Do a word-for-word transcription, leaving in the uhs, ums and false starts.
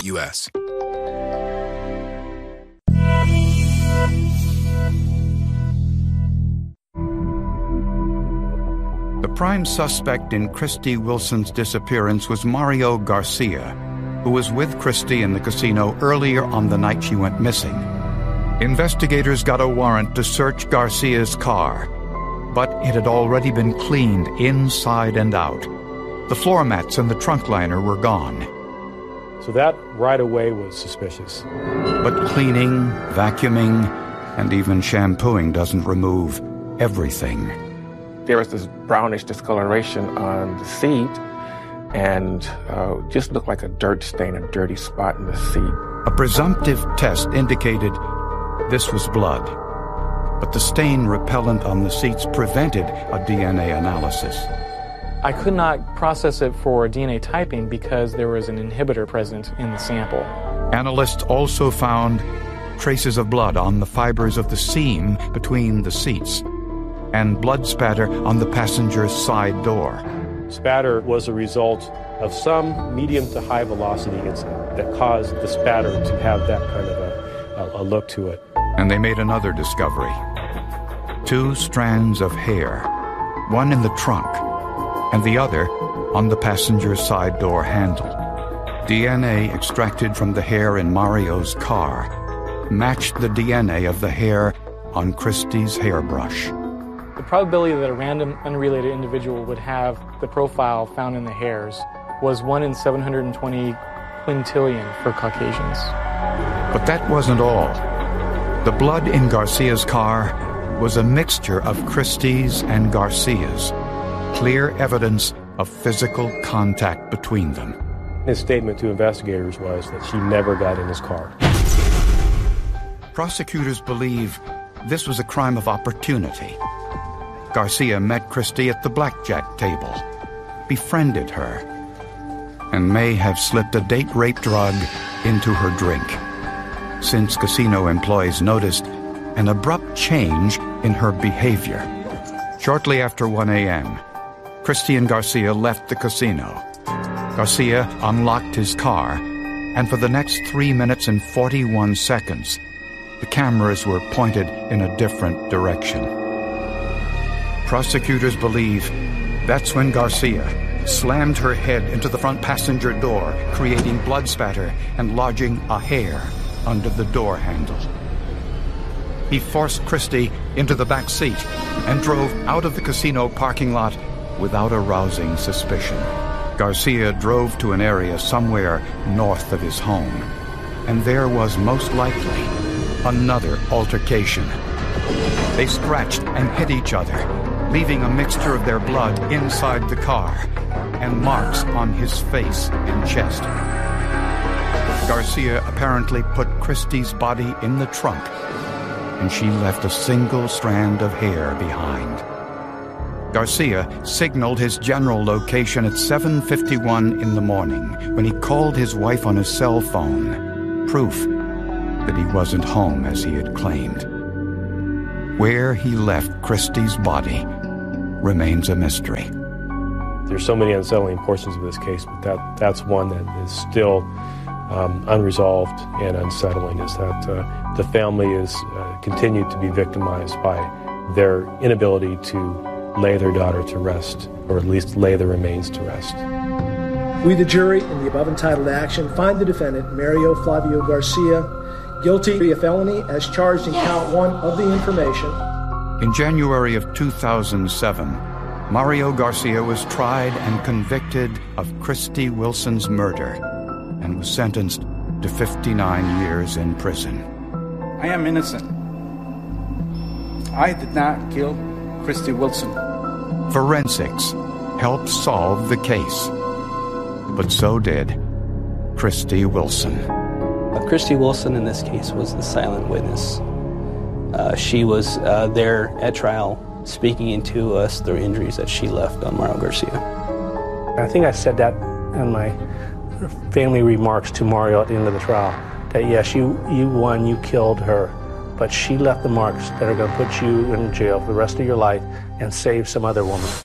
U S. The prime suspect in Christy Wilson's disappearance was Mario Garcia, who was with Christy in the casino earlier on the night she went missing. Investigators got a warrant to search Garcia's car, but it had already been cleaned inside and out. The floor mats and the trunk liner were gone. So that right away was suspicious. But cleaning, vacuuming, and even shampooing doesn't remove everything. There was this brownish discoloration on the seat, and uh, just looked like a dirt stain, a dirty spot in the seat. A presumptive test indicated this was blood, but the stain repellent on the seats prevented a D N A analysis. I could not process it for D N A typing because there was an inhibitor present in the sample. Analysts also found traces of blood on the fibers of the seam between the seats and blood spatter on the passenger's side door. Spatter was a result of some medium to high velocity incident that caused the spatter to have that kind of a, a, a look to it. And they made another discovery. Two strands of hair, one in the trunk and the other on the passenger's side door handle. D N A extracted from the hair in Mario's car matched the D N A of the hair on Christy's hairbrush. The probability that a random unrelated individual would have the profile found in the hairs was one in seven hundred twenty quintillion for Caucasians. But that wasn't all. The blood in Garcia's car was a mixture of Christy's and Garcia's, clear evidence of physical contact between them. His statement to investigators was that she never got in his car. Prosecutors believe this was a crime of opportunity. Garcia met Christy at the blackjack table, befriended her, and may have slipped a date-rape drug into her drink, since casino employees noticed an abrupt change in her behavior. Shortly after one a.m., Christy and Garcia left the casino. Garcia unlocked his car, and for the next three minutes and forty-one seconds, the cameras were pointed in a different direction. Prosecutors believe that's when Garcia slammed her head into the front passenger door, creating blood spatter and lodging a hair under the door handle. He forced Christy into the back seat and drove out of the casino parking lot without arousing suspicion. Garcia drove to an area somewhere north of his home, and there was most likely another altercation. They scratched and hit each other, leaving a mixture of their blood inside the car and marks on his face and chest. Garcia apparently put Christy's body in the trunk, and she left a single strand of hair behind. Garcia signaled his general location at seven fifty-one in the morning when he called his wife on his cell phone, proof that he wasn't home as he had claimed. Where he left Christy's body remains a mystery. There's so many unsettling portions of this case, but that, that's one that is still um, unresolved and unsettling, is that uh, the family is uh, continued to be victimized by their inability to lay their daughter to rest, or at least lay the remains to rest. We, the jury, in the above entitled action, find the defendant, Mario Flavio Garcia, guilty of felony as charged in count one of the information. In January of two thousand seven, Mario Garcia was tried and convicted of Christy Wilson's murder and was sentenced to fifty-nine years in prison. I am innocent. I did not kill Christy Wilson. Forensics helped solve the case, but so did Christy Wilson. Uh, Christy Wilson in this case was the silent witness. Uh, she was uh, there at trial speaking into us the injuries that she left on Mario Garcia. I think I said that in my family remarks to Mario at the end of the trial, that yes, you, you won, you killed her, but she left the marks that are going to put you in jail for the rest of your life and save some other woman.